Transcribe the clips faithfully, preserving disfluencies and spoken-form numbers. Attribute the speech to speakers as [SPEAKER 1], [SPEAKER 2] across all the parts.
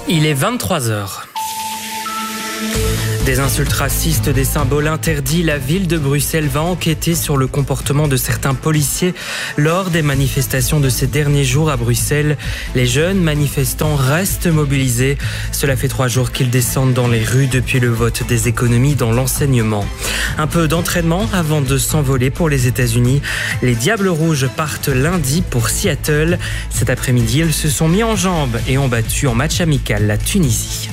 [SPEAKER 1] Il est vingt-trois heures. Des insultes racistes, des symboles interdits, la ville de Bruxelles va enquêter sur le comportement de certains policiers lors des manifestations de ces derniers jours à Bruxelles. Les jeunes manifestants restent mobilisés. Cela fait trois jours qu'ils descendent dans les rues depuis le vote des économies dans l'enseignement. Un peu d'entraînement avant de s'envoler pour les États-Unis. Les Diables Rouges partent lundi pour Seattle. Cet après-midi, ils se sont mis en jambes et ont battu en match amical la Tunisie.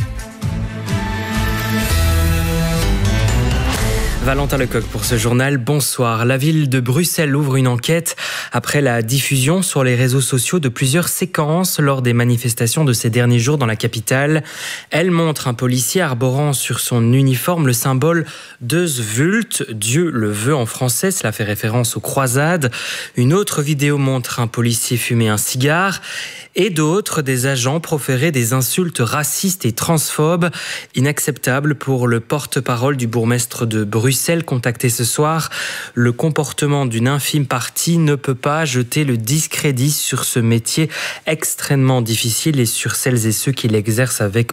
[SPEAKER 1] Valentin Lecoq pour ce journal, bonsoir. La ville de Bruxelles ouvre une enquête après la diffusion sur les réseaux sociaux de plusieurs séquences lors des manifestations de ces derniers jours dans la capitale. Elle montre un policier arborant sur son uniforme le symbole Deus vult, Dieu le veut en français, cela fait référence aux croisades. Une autre vidéo montre un policier fumer un cigare et d'autres, des agents proférer des insultes racistes et transphobes, inacceptables pour le porte-parole du bourgmestre de Bruxelles contacté ce soir. Le comportement d'une infime partie ne peut pas jeter le discrédit sur ce métier extrêmement difficile et sur celles et ceux qui l'exercent avec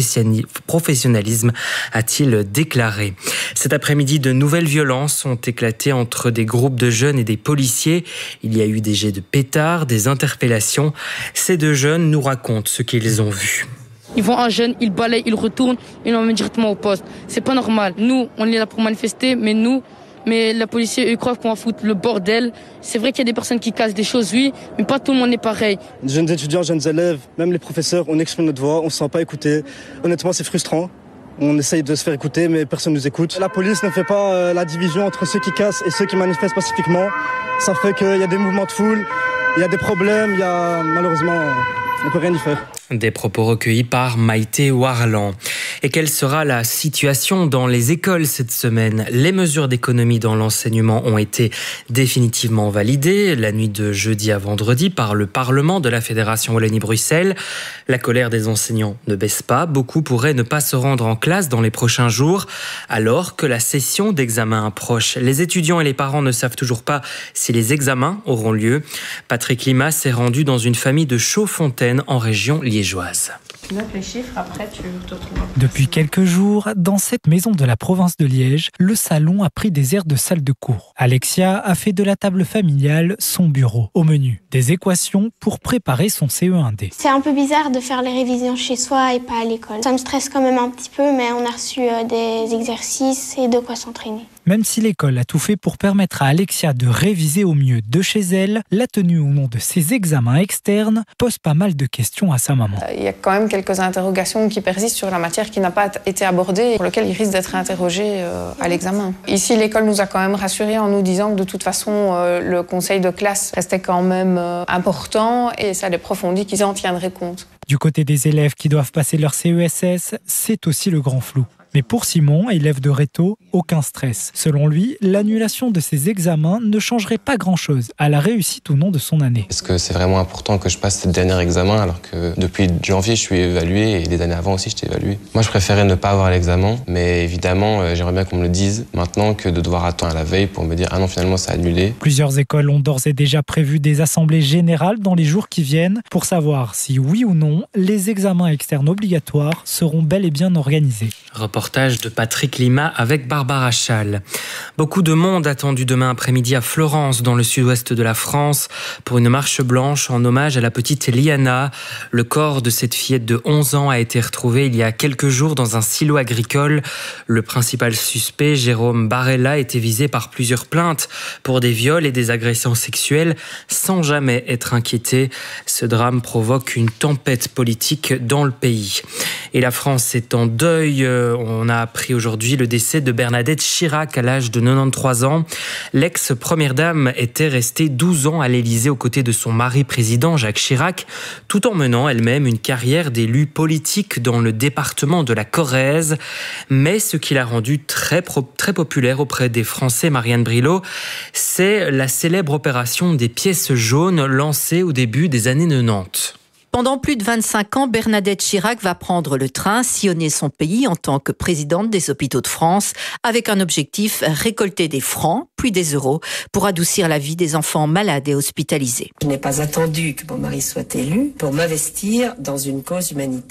[SPEAKER 1] professionnalisme, a-t-il déclaré. Cet après-midi, de nouvelles violences ont éclaté entre des groupes de jeunes et des policiers. Il y a eu des jets de pétards, des interpellations. Ces deux jeunes nous racontent ce qu'ils ont vu.
[SPEAKER 2] Ils voient un jeune, ils balayent, ils retournent, ils l'emmènent directement au poste. C'est pas normal. Nous, on est là pour manifester, mais nous, mais la police, eux, croient qu'on va foutre le bordel. C'est vrai qu'il y a des personnes qui cassent des choses, oui, mais pas tout le monde est pareil.
[SPEAKER 3] Jeunes étudiants, jeunes élèves, même les professeurs, on exprime notre voix, on ne se sent pas écouté. Honnêtement, c'est frustrant. On essaye de se faire écouter, mais personne ne nous écoute. La police ne fait pas euh, la division entre ceux qui cassent et ceux qui manifestent pacifiquement. Ça fait qu'il y a des mouvements de foule, il y a des problèmes, il y a malheureusement, on ne peut rien y faire.
[SPEAKER 1] Des propos recueillis par Maïté Warlan. Et quelle sera la situation dans les écoles cette semaine ? Les mesures d'économie dans l'enseignement ont été définitivement validées la nuit de jeudi à vendredi par le Parlement de la Fédération Wallonie-Bruxelles. La colère des enseignants ne baisse pas. Beaucoup pourraient ne pas se rendre en classe dans les prochains jours, alors que la session d'examen approche. Les étudiants et les parents ne savent toujours pas si les examens auront lieu. Patrick Lima s'est rendu dans une famille de Chaux-Fontaine en région liégeoise.
[SPEAKER 4] Note les chiffres, après tu te retrouves.
[SPEAKER 5] Depuis quelques jours, dans cette maison de la province de Liège, le salon a pris des airs de salle de cours. Alexia a fait de la table familiale son bureau. Au menu, des équations pour préparer son C E un D.
[SPEAKER 6] C'est un peu bizarre de faire les révisions chez soi et pas à l'école. Ça me stresse quand même un petit peu, mais on a reçu des exercices et de quoi s'entraîner.
[SPEAKER 5] Même si l'école a tout fait pour permettre à Alexia de réviser au mieux de chez elle, la tenue au nom de ses examens externes pose pas mal de questions à sa maman.
[SPEAKER 4] Il y a quand même quelques interrogations qui persistent sur la matière qui n'a pas été abordée et pour laquelle il risque d'être interrogé à l'examen. Ici, l'école nous a quand même rassurés en nous disant que de toute façon, le conseil de classe restait quand même important et ça les profs ont dit qu'ils en tiendraient compte.
[SPEAKER 5] Du côté des élèves qui doivent passer leur C E S S, c'est aussi le grand flou. Mais pour Simon, élève de Réto, aucun stress. Selon lui, l'annulation de ses examens ne changerait pas grand-chose à la réussite ou non de son année.
[SPEAKER 7] Est-ce que c'est vraiment important que je passe ce dernier examen alors que depuis janvier, je suis évalué et les années avant aussi, j'étais évalué. Moi, je préférais ne pas avoir l'examen, mais évidemment, j'aimerais bien qu'on me le dise maintenant que de devoir attendre à la veille pour me dire « Ah non, finalement, c'est annulé ».
[SPEAKER 5] Plusieurs écoles ont d'ores et déjà prévu des assemblées générales dans les jours qui viennent pour savoir si, oui ou non, les examens externes obligatoires seront bel et bien organisés.
[SPEAKER 1] Reportage de Patrick Lima avec Barbara Chal. Beaucoup de monde attendu demain après-midi à Florence, dans le sud-ouest de la France, pour une marche blanche en hommage à la petite Liana. Le corps de cette fillette de onze ans a été retrouvé il y a quelques jours dans un silo agricole. Le principal suspect, Jérôme Barella, était visé par plusieurs plaintes pour des viols et des agressions sexuelles sans jamais être inquiété. Ce drame provoque une tempête politique dans le pays. Et la France est en deuil. On a appris aujourd'hui le décès de Bernadette Chirac à l'âge de quatre-vingt-treize ans. L'ex-première dame était restée douze ans à l'Élysée aux côtés de son mari président Jacques Chirac, tout en menant elle-même une carrière d'élue politique dans le département de la Corrèze. Mais ce qui l'a rendue très, pro- très populaire auprès des Français, Marianne Brilot, c'est la célèbre opération des pièces jaunes lancée au début des années quatre-vingt-dix.
[SPEAKER 8] Pendant plus de vingt-cinq ans, Bernadette Chirac va prendre le train, sillonner son pays en tant que présidente des Hôpitaux de France, avec un objectif, récolter des francs, puis des euros, pour adoucir la vie des enfants malades et hospitalisés.
[SPEAKER 9] Je n'ai pas attendu que mon mari soit élu pour m'investir dans une cause humanitaire.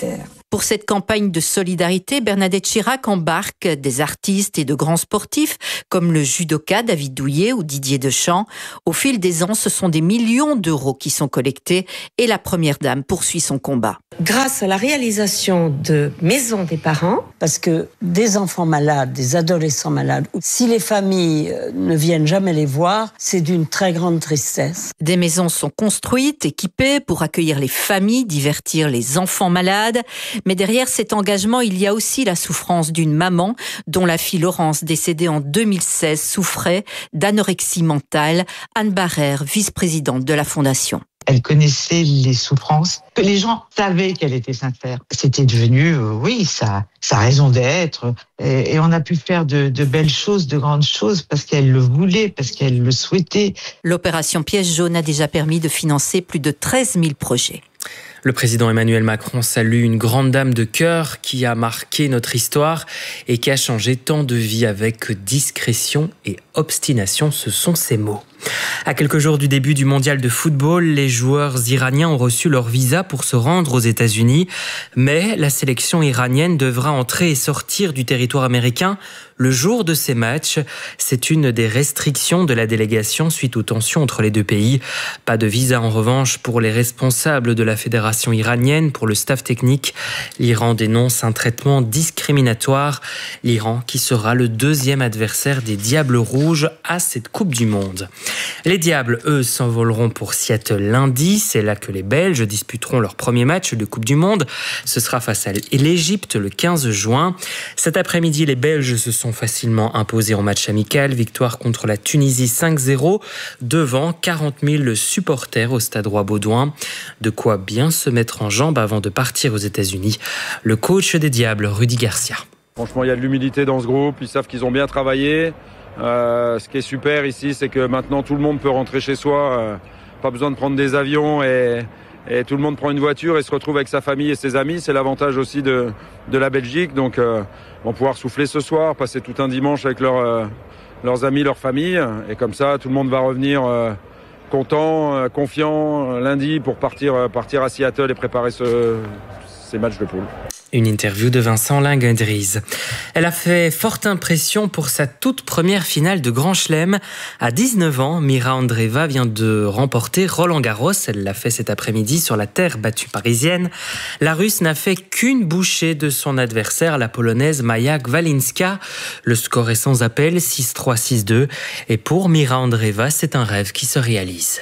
[SPEAKER 8] Pour cette campagne de solidarité, Bernadette Chirac embarque des artistes et de grands sportifs comme le judoka David Douillet ou Didier Deschamps. Au fil des ans, ce sont des millions d'euros qui sont collectés et la première dame poursuit son combat.
[SPEAKER 9] Grâce à la réalisation de maisons des parents, parce que des enfants malades, des adolescents malades, si les familles ne viennent jamais les voir, c'est d'une très grande tristesse.
[SPEAKER 8] Des maisons sont construites, équipées pour accueillir les familles, divertir les enfants malades. Mais derrière cet engagement, il y a aussi la souffrance d'une maman dont la fille Laurence, décédée en deux mille seize, souffrait d'anorexie mentale. Anne Barrère, vice-présidente de la Fondation.
[SPEAKER 10] Elle connaissait les souffrances, que les gens savaient qu'elle était sincère. C'était devenu, euh, oui, sa, sa raison d'être. Et, et on a pu faire de, de belles choses, de grandes choses, parce qu'elle le voulait, parce qu'elle le souhaitait.
[SPEAKER 8] L'opération Piège jaune a déjà permis de financer plus de treize mille projets.
[SPEAKER 1] Le président Emmanuel Macron salue une grande dame de cœur qui a marqué notre histoire et qui a changé tant de vies avec discrétion et obstination. Ce sont ses mots. À quelques jours du début du mondial de football, les joueurs iraniens ont reçu leur visa pour se rendre aux États-Unis. Mais la sélection iranienne devra entrer et sortir du territoire américain le jour de ces matchs. C'est une des restrictions de la délégation suite aux tensions entre les deux pays. Pas de visa en revanche pour les responsables de la fédération iranienne, pour le staff technique. L'Iran dénonce un traitement discriminatoire. L'Iran qui sera le deuxième adversaire des Diables Rouges à cette Coupe du Monde. Les Diables, eux, s'envoleront pour Seattle lundi. C'est là que les Belges disputeront leur premier match de Coupe du Monde. Ce sera face à l'Égypte le quinze juin. Cet après-midi, les Belges se sont facilement imposés en match amical. Victoire contre la Tunisie cinq zéro devant quarante mille supporters au Stade Roi-Baudouin. De quoi bien se mettre en jambe avant de partir aux États-Unis. Le coach des Diables, Rudy Garcia.
[SPEAKER 11] Franchement, il y a de l'humilité dans ce groupe. Ils savent qu'ils ont bien travaillé. Euh, ce qui est super ici, c'est que maintenant tout le monde peut rentrer chez soi. Euh, pas besoin de prendre des avions et, et tout le monde prend une voiture et se retrouve avec sa famille et ses amis. C'est l'avantage aussi de, de la Belgique. Donc, euh, vont pouvoir souffler ce soir, passer tout un dimanche avec leur, euh, leurs amis, leur famille. Et comme ça, tout le monde va revenir euh, content, euh, confiant euh, lundi pour partir, euh, partir à Seattle et préparer ce, ces matchs de poule.
[SPEAKER 1] Une interview de Vincent Linguendries. Elle a fait forte impression pour sa toute première finale de Grand Chelem. À dix-neuf ans, Mira Andreeva vient de remporter Roland-Garros. Elle l'a fait cet après-midi sur la terre battue parisienne. La Russe n'a fait qu'une bouchée de son adversaire, la Polonaise Maja Gwalinska. Le score est sans appel, six trois, six deux. Et pour Mira Andreeva, c'est un rêve qui se réalise.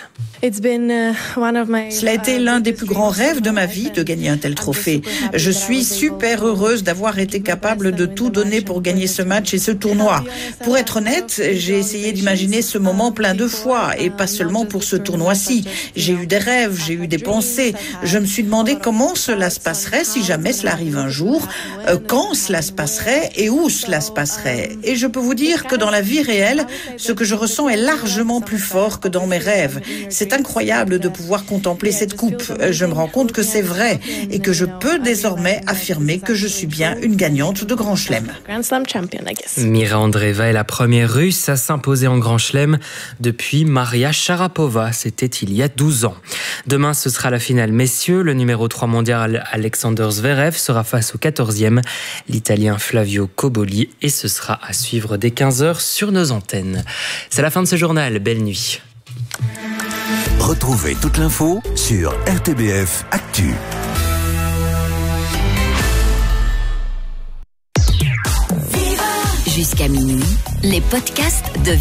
[SPEAKER 12] Cela a été l'un des plus grands rêves de ma vie de gagner un tel trophée. Je suis super heureuse d'avoir été capable de tout donner pour gagner ce match et ce tournoi. Pour être honnête, j'ai essayé d'imaginer ce moment plein de fois et pas seulement pour ce tournoi-ci. J'ai eu des rêves, j'ai eu des pensées. Je me suis demandé comment cela se passerait si jamais cela arrive un jour, euh, quand cela se passerait et où cela se passerait. Et je peux vous dire que dans la vie réelle, ce que je ressens est largement plus fort que dans mes rêves. C'est incroyable de pouvoir contempler cette coupe. Je me rends compte que c'est vrai et que je peux désormais affirmer que je suis bien une gagnante de Grand Chelem.
[SPEAKER 1] Mira Andreeva est la première Russe à s'imposer en Grand Chelem depuis Maria Sharapova. C'était il y a douze ans. Demain, ce sera la finale messieurs. Le numéro trois mondial Alexander Zverev sera face au quatorzième, l'Italien Flavio Cobolli. Et ce sera à suivre dès quinze heures sur nos antennes. C'est la fin de ce journal. Belle nuit.
[SPEAKER 13] Retrouvez toute l'info sur R T B F Actu.
[SPEAKER 14] Jusqu'à minuit, les podcasts de